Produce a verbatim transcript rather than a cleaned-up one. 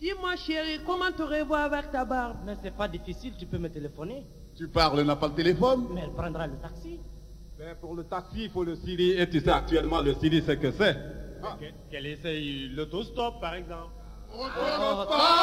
Dis-moi chérie, comment te revois avec ta barbe? Mais c'est pas difficile, tu peux me téléphoner. Tu parles, n'a pas le téléphone? Mais elle prendra le taxi. Mais pour le taxi, il faut le Siri. Et tu sais actuellement le Siri, c'est que c'est. Qu'elle essaye l'autostop, par exemple. On ne pas